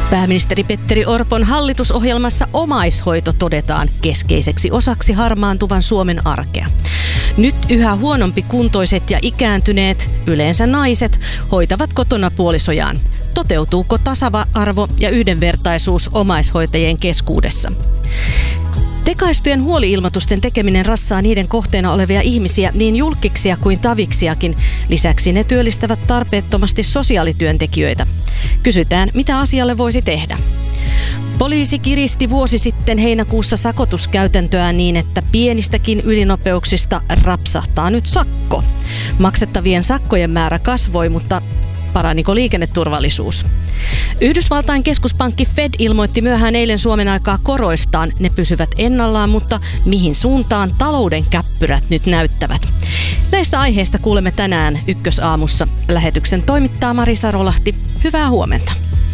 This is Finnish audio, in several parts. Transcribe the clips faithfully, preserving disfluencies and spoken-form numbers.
Pääministeri Petteri Orpon hallitusohjelmassa omaishoito todetaan keskeiseksi osaksi harmaantuvan Suomen arkea. Nyt yhä huonompi kuntoiset ja ikääntyneet, yleensä naiset, hoitavat kotona puolisojaan. Toteutuuko tasa-arvo ja yhdenvertaisuus omaishoitajien keskuudessa? Tekaistujen huoli-ilmoitusten tekeminen rassaa niiden kohteena olevia ihmisiä niin julkkiksia kuin taviksiakin. Lisäksi ne työllistävät tarpeettomasti sosiaalityöntekijöitä. Kysytään, mitä asialle voisi tehdä. Poliisi kiristi vuosi sitten heinäkuussa sakotuskäytäntöä niin, että pienistäkin ylinopeuksista rapsahtaa nyt sakko. Maksettavien sakkojen määrä kasvoi, mutta paraniko liikenneturvallisuus? Yhdysvaltain keskuspankki Fed ilmoitti myöhään eilen Suomen aikaa koroistaan. Ne pysyvät ennallaan, mutta mihin suuntaan talouden käppyrät nyt näyttävät? Näistä aiheista kuulemme tänään Ykkösaamussa. Lähetyksen toimittaa Marisa Rolahti. Hyvää huomenta.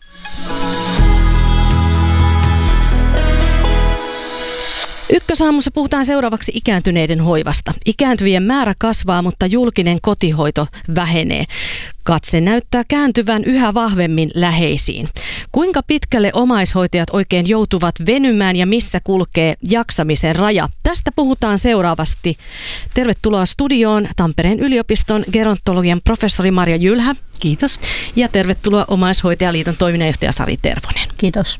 Ykkösaamussa puhutaan seuraavaksi ikääntyneiden hoivasta. Ikääntyvien määrä kasvaa, mutta julkinen kotihoito vähenee. Katse näyttää kääntyvän yhä vahvemmin läheisiin. Kuinka pitkälle omaishoitajat oikein joutuvat venymään ja missä kulkee jaksamisen raja? Tästä puhutaan seuraavasti. Tervetuloa studioon Tampereen yliopiston gerontologian professori Marja Jylhä. Kiitos. Ja tervetuloa Omaishoitajaliiton toiminnanjohtaja Sari Tervonen. Kiitos.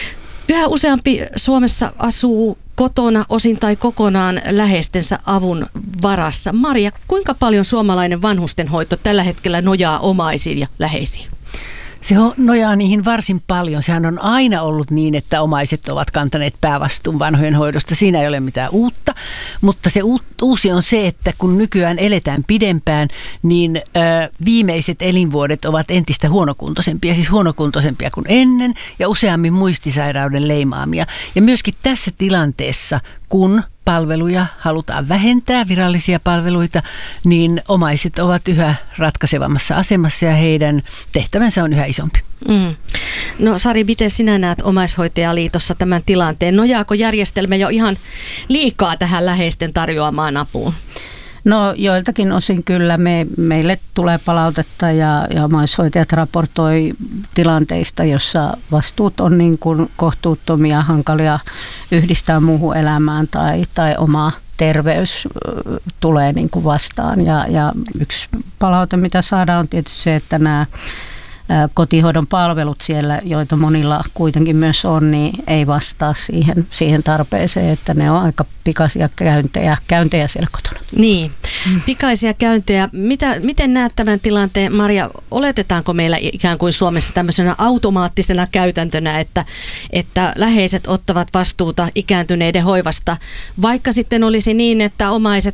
Yhä useampi Suomessa asuu kotona osin tai kokonaan läheistensä avun varassa. Marja, kuinka paljon suomalainen vanhustenhoito tällä hetkellä nojaa omaisiin ja läheisiin? Se nojaa niihin varsin paljon. Sehän on aina ollut niin, että omaiset ovat kantaneet päävastuun vanhojen hoidosta. Siinä ei ole mitään uutta, mutta se uusi on se, että kun nykyään eletään pidempään, niin ö, viimeiset elinvuodet ovat entistä huonokuntoisempia, siis huonokuntoisempia kuin ennen ja useammin muistisairauden leimaamia. Ja myöskin tässä tilanteessa, kun palveluja halutaan vähentää, virallisia palveluita, niin omaiset ovat yhä ratkaisevammassa asemassa ja heidän tehtävänsä on yhä isompi. Mm. No Sari, miten sinä näet Omaishoitajaliitossa tämän tilanteen? Nojaako järjestelmä jo ihan liikaa tähän läheisten tarjoamaan apuun? No joiltakin osin kyllä me, meille tulee palautetta ja, ja omaishoitajat raportoi tilanteista, jossa vastuut on niin kuin kohtuuttomia, hankalia yhdistää muuhun elämään tai, tai oma terveys tulee niin kuin vastaan. Ja, ja yksi palaute, mitä saadaan, on tietysti se, että nämä kotihoidon palvelut siellä, joita monilla kuitenkin myös on, niin ei vastaa siihen, siihen tarpeeseen, että ne on aika pikaisia käyntejä, käyntejä siellä kotona. Niin, pikaisia käyntejä. Mitä, miten näet tämän tilanteen, Marja? Oletetaanko meillä ikään kuin Suomessa tämmöisenä automaattisena käytäntönä, että, että läheiset ottavat vastuuta ikääntyneiden hoivasta, vaikka sitten olisi niin, että omaiset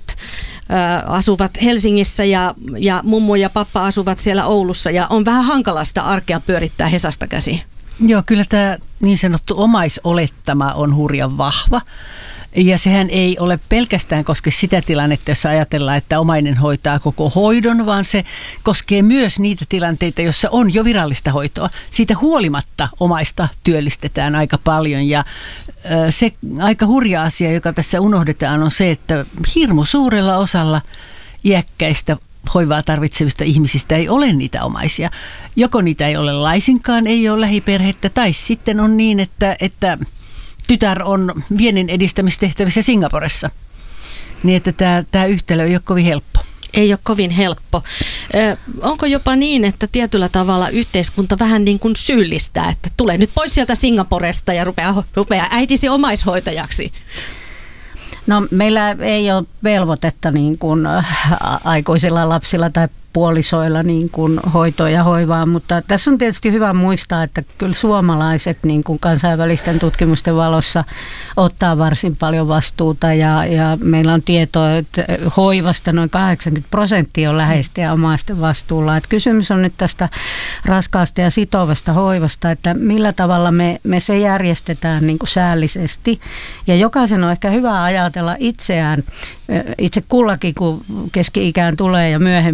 ä, asuvat Helsingissä ja, ja mummo ja pappa asuvat siellä Oulussa ja on vähän hankalaa sitä arkea pyörittää Hesasta käsiin? Joo, kyllä tämä niin sanottu omaisolettama on hurjan vahva. Ja sehän ei ole pelkästään koske sitä tilannetta, jossa ajatellaan, että omainen hoitaa koko hoidon, vaan se koskee myös niitä tilanteita, joissa on jo virallista hoitoa. Siitä huolimatta omaista työllistetään aika paljon ja se aika hurja asia, joka tässä unohdetaan, on se, että hirmu suurella osalla iäkkäistä hoivaa tarvitsevista ihmisistä ei ole niitä omaisia. Joko niitä ei ole laisinkaan, ei ole lähiperhettä, tai sitten on niin, että, että tytär on viennin edistämistehtävissä Singaporessa. Niin, että tämä, tämä yhtälö ei ole kovin helppo. Ei ole kovin helppo. Ö, onko jopa niin, että tietyllä tavalla yhteiskunta vähän niin kuin syyllistää, että tulee nyt pois sieltä Singaporesta ja rupeaa, rupeaa äitisi omaishoitajaksi? No meillä ei ole velvoitetta niin kuin aikuisilla lapsilla tai puolisoilla niin kuin hoitoa ja hoivaa, mutta tässä on tietysti hyvä muistaa, että kyllä suomalaiset niin kuin kansainvälisten tutkimusten valossa ottaa varsin paljon vastuuta ja, ja meillä on tietoa, että hoivasta noin kahdeksankymmentä prosenttia on läheisten ja omaisten vastuulla. Että kysymys on nyt tästä raskaasta ja sitovasta hoivasta, että millä tavalla me, me se järjestetään niin kuin säällisesti ja jokaisen on ehkä hyvä ajatella itseään, itse kullakin kun keski-ikään tulee ja myöhemmin, niin ihan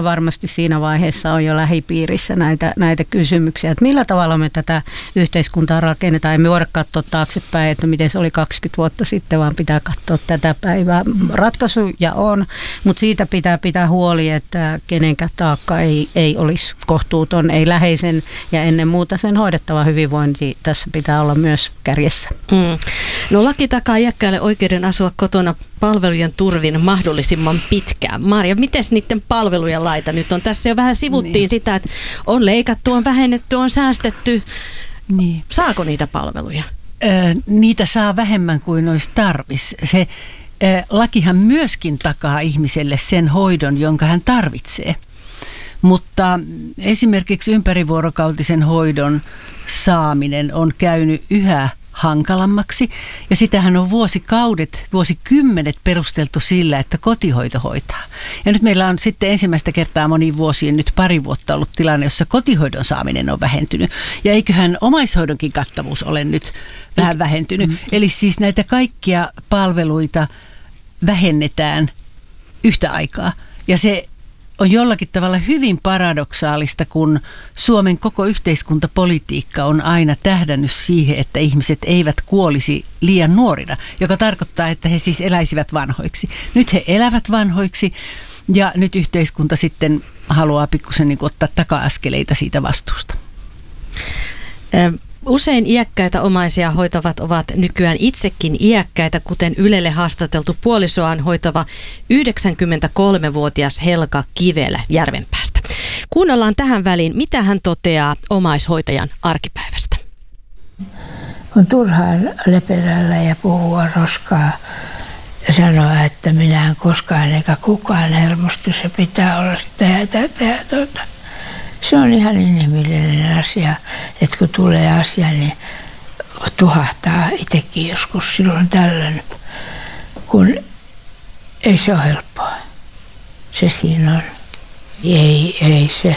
ihan varmasti siinä vaiheessa on jo lähipiirissä näitä, näitä kysymyksiä, että millä tavalla me tätä yhteiskuntaa rakennetaan. Emme voida katsoa taaksepäin, että miten se oli kaksikymmentä vuotta sitten, vaan pitää katsoa tätä päivää. Ratkaisuja on, mutta siitä pitää pitää huoli, että kenenkään taakka ei, ei olisi kohtuuton, ei läheisen ja ennen muuta sen hoidettava hyvinvointi tässä pitää olla myös kärjessä. Mm. No laki takaa iäkkäille oikeuden asua kotona palvelujen turvin mahdollisimman pitkään. Marja, miten niiden palvelujen laita nyt on? Tässä jo vähän sivuttiin niin. sitä, että on leikattu, on vähennetty, on säästetty. Niin. Saako niitä palveluja? Ö, niitä saa vähemmän kuin olisi tarvis. Se ö, lakihan myöskin takaa ihmiselle sen hoidon, jonka hän tarvitsee. Mutta esimerkiksi ympärivuorokautisen hoidon saaminen on käynyt yhä hankalammaksi. Ja sitähän on vuosikaudet, vuosikymmenet perusteltu sillä, että kotihoito hoitaa. Ja nyt meillä on sitten ensimmäistä kertaa moniin vuosiin nyt pari vuotta ollut tilanne, jossa kotihoidon saaminen on vähentynyt. Ja eiköhän omaishoidonkin kattavuus ole nyt vähän vähentynyt. Mm. Eli siis näitä kaikkia palveluita vähennetään yhtä aikaa. Ja se on jollakin tavalla hyvin paradoksaalista, kun Suomen koko yhteiskuntapolitiikka on aina tähdännyt siihen, että ihmiset eivät kuolisi liian nuorina, joka tarkoittaa, että he siis eläisivät vanhoiksi. Nyt he elävät vanhoiksi ja nyt yhteiskunta sitten haluaa pikkusen niin kuin ottaa taka-askeleita siitä vastuusta. Usein iäkkäitä omaisia hoitavat ovat nykyään itsekin iäkkäitä, kuten Ylelle haastateltu puolisoaan hoitava yhdeksänkymmentäkolmevuotias Helga Kivelä Järvenpäästä. Kuunnellaan tähän väliin, mitä hän toteaa omaishoitajan arkipäivästä. On turhaa leperällä ja puhua roskaa ja sanoa, että minä en koskaan eikä kukaan hermostu, se pitää olla sitä ja tätä ja tuota. Se on ihan inhimillinen asia, että kun tulee asia, niin tuhahtaa itsekin joskus silloin tällöin, kun ei se ole helppoa. Se siinä on. Ei, ei se.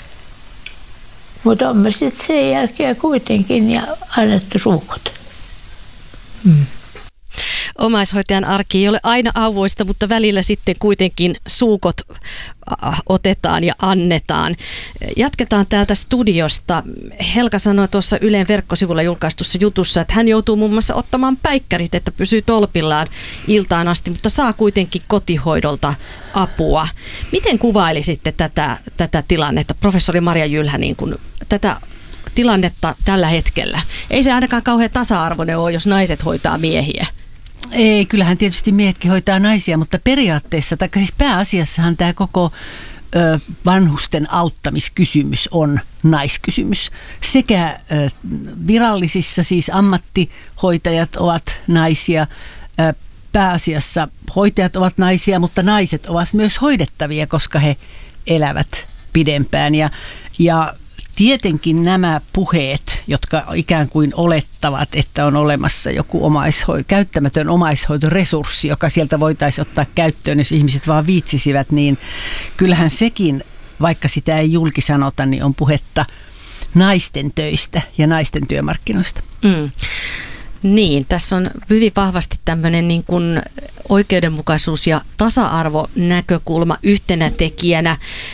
Mutta on me sitten sen jälkeen kuitenkin ja annettu suukot. Hmm. Omaishoitajan arki ei ole aina auvoista, mutta välillä sitten kuitenkin suukot otetaan ja annetaan. Jatketaan täältä studiosta. Helga sanoi tuossa Ylen verkkosivulla julkaistussa jutussa, että hän joutuu muun muassa ottamaan päikkärit, että pysyy tolpillaan iltaan asti, mutta saa kuitenkin kotihoidolta apua. Miten kuvailisitte tätä, tätä tilannetta, professori Marja Jylhä, niin kuin tätä tilannetta tällä hetkellä? Ei se ainakaan kauhean tasa-arvoinen ole, jos naiset hoitaa miehiä. Ei, kyllähän tietysti miehetkin hoitaa naisia, mutta periaatteessa, tai siis pääasiassahan tämä koko ö, vanhusten auttamiskysymys on naiskysymys. Sekä ö, virallisissa, siis ammattihoitajat ovat naisia, ö, pääasiassa hoitajat ovat naisia, mutta naiset ovat myös hoidettavia, koska he elävät pidempään. Ja, ja tietenkin nämä puheet, jotka ikään kuin olettavat, että on olemassa joku omaishoi, käyttämätön omaishoitoresurssi, joka sieltä voitaisiin ottaa käyttöön, jos ihmiset vaan viitsisivät, niin kyllähän sekin, vaikka sitä ei julki sanota, niin on puhetta naisten töistä ja naisten työmarkkinoista. Mm. Niin, tässä on hyvin vahvasti tämmöinen niin kuin oikeudenmukaisuus- ja tasa-arvonäkökulma yhtenä tekijänä.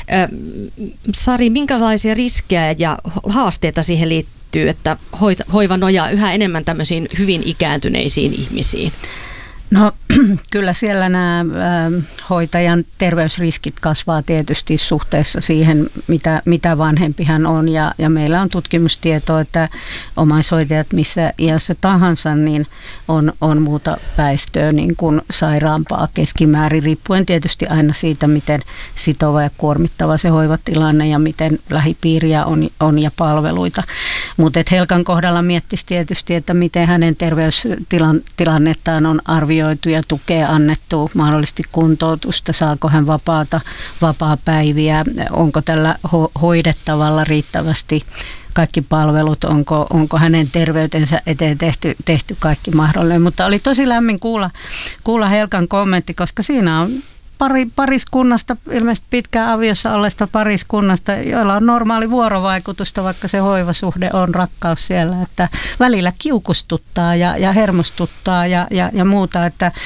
Sari, minkälaisia riskejä ja haasteita siihen liittyy, että hoiva nojaa yhä enemmän tämmöisiin hyvin ikääntyneisiin ihmisiin? No kyllä siellä nämä ä, hoitajan terveysriskit kasvaa tietysti suhteessa siihen, mitä, mitä vanhempi hän on. Ja, ja meillä on tutkimustietoa, että omaishoitajat missä iässä tahansa niin on, on muuta väestöä niin kuin sairaampaa keskimäärin, riippuen tietysti aina siitä, miten sitova ja kuormittava se hoivatilanne ja miten lähipiiriä on, on ja palveluita. Mutta Helgan kohdalla miettisi tietysti, että miten hänen terveystilannettaan on arvioitu ja tukea annettu, mahdollisesti kuntoutusta, saako hän vapaata, vapaapäiviä, onko tällä ho- hoidettavalla riittävästi kaikki palvelut, onko, onko hänen terveytensä eteen tehty, tehty kaikki mahdollinen. Mutta oli tosi lämmin kuulla, kuulla Helgan kommentti, koska siinä on pari, pariskunnasta, ilmeisesti pitkään aviossa olleesta pariskunnasta, joilla on normaali vuorovaikutusta, vaikka se hoivasuhde on rakkaus siellä, että välillä kiukustuttaa ja, ja hermostuttaa ja, ja, ja muuta, että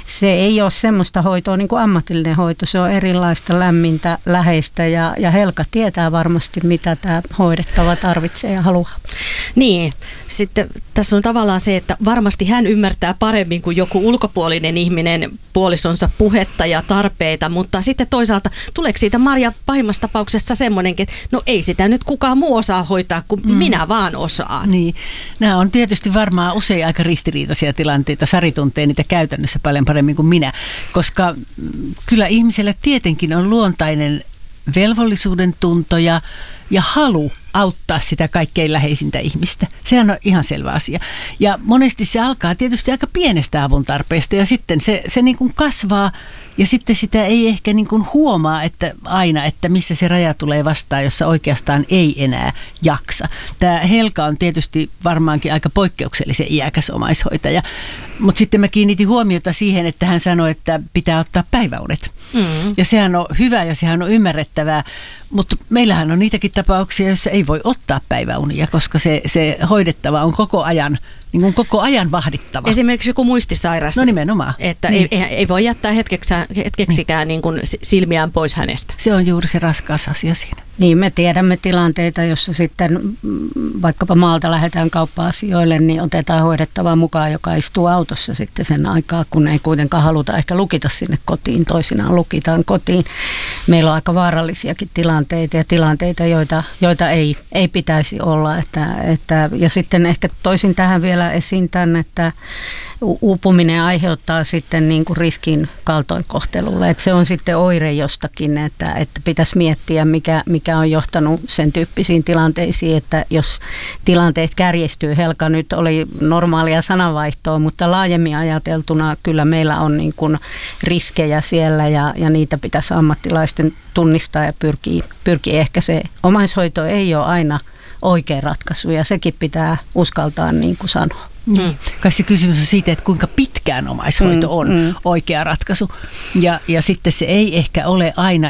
se ei ole semmoista hoitoa niin kuin ammatillinen hoito. Se on erilaista, lämmintä, läheistä ja, ja Helka tietää varmasti, mitä tämä hoidettava tarvitsee ja haluaa. Niin, sitten tässä on tavallaan se, että varmasti hän ymmärtää paremmin kuin joku ulkopuolinen ihminen puolisonsa puhetta ja tarpeita, mutta sitten toisaalta tuleeko siitä Marja pahimmassa tapauksessa semmoinenkin, että no ei sitä nyt kukaan muu osaa hoitaa kuin mm. minä vaan osaan. Niin, nämä on tietysti varmaan usein aika ristiriitaisia tilanteita. Sari tuntee niitä käytännössä paljon paremmin kuin minä, koska kyllä ihmisellä tietenkin on luontainen velvollisuuden tunto ja, ja halu auttaa sitä kaikkein läheisintä ihmistä. Sehän on ihan selvä asia. Ja monesti se alkaa tietysti aika pienestä avun tarpeesta ja sitten se, se niin kuin kasvaa ja sitten sitä ei ehkä niin kuin huomaa että aina, että missä se raja tulee vastaan, jossa oikeastaan ei enää jaksa. Tämä Helka on tietysti varmaankin aika poikkeuksellisen iäkäs omaishoitaja, mutta sitten mä kiinnitin huomiota siihen, että hän sanoi, että pitää ottaa päiväunet. Mm. Ja sehän on hyvä ja sehän on ymmärrettävää, mutta meillähän on niitäkin tapauksia, joissa ei voi ottaa päiväunia, koska se, se hoidettava on koko ajan, niin kuin koko ajan vahdittava. Esimerkiksi joku muistisairas. No nimenomaan. Että niin. ei, ei voi jättää hetkeksään, hetkeksikään niin kuin silmiään pois hänestä. Se on juuri se raskas asia siinä. Niin, me tiedämme tilanteita, jossa sitten vaikkapa maalta lähdetään kauppa-asioille, niin otetaan hoidettavaa mukaan, joka istuu autossa sitten sen aikaa, kun ei kuitenkaan haluta ehkä lukita sinne kotiin. Toisinaan lukitaan kotiin. Meillä on aika vaarallisiakin tilanteita ja tilanteita, joita, joita ei, ei pitäisi olla. Että, että, ja sitten ehkä toisin tähän vielä esiin tämän, että uupuminen aiheuttaa sitten niin kuin riskin kaltoinkohtelulle. Että se on sitten oire jostakin, että, että pitäisi miettiä, mikä, mikä on johtanut sen tyyppisiin tilanteisiin, että jos tilanteet kärjistyy, Helka nyt oli normaalia sananvaihtoa, mutta laajemmin ajateltuna kyllä meillä on niin kuin riskejä siellä ja, ja niitä pitäisi ammattilaisten tunnistaa ja pyrkiä, pyrkiä ehkä se omaishoito ei ole aina oikea ratkaisu ja sekin pitää uskaltaa niin kuin sanoa. Mm. Kai se kysymys on siitä, että kuinka pitkään omaishoito on mm, mm. oikea ratkaisu. Ja, ja sitten se ei ehkä ole aina